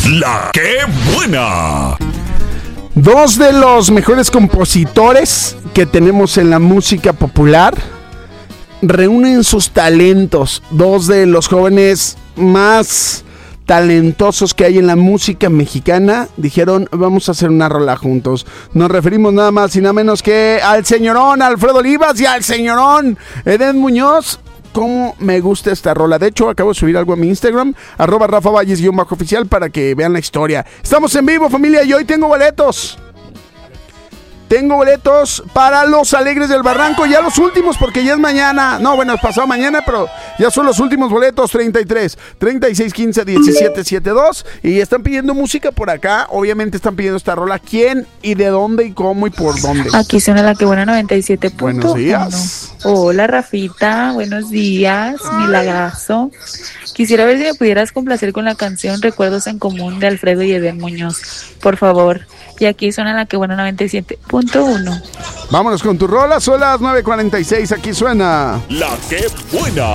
La que buena. Dos de los mejores compositores que tenemos en la música popular reúnen sus talentos. Dos de los jóvenes más talentosos que hay en la música mexicana dijeron: vamos a hacer una rola juntos. Nos referimos nada más y nada menos que al señorón Alfredo Olivas y al señorón Edén Muñoz. Cómo me gusta esta rola. De hecho, acabo de subir algo a mi Instagram, @RafaValles_oficial, para que vean la historia. Estamos en vivo, familia, y hoy tengo boletos. Tengo boletos para los Alegres del Barranco, ya los últimos, porque ya es mañana. No, bueno, es pasado mañana, pero ya son los últimos boletos. 33, 36, 15, 17, 72. Y están pidiendo música por acá. Obviamente están pidiendo esta rola. ¿Quién y de dónde y cómo y por dónde? Aquí suena La que buena 97.1. Buenos días. Hola, Rafita. Buenos días. Milagrazo. Quisiera ver si me pudieras complacer con la canción Recuerdos en Común de Alfredo y Edén Muñoz, por favor. Y aquí suena La que buena 97.1. Vámonos con tu rola. Son las 9:46. Aquí suena La que buena.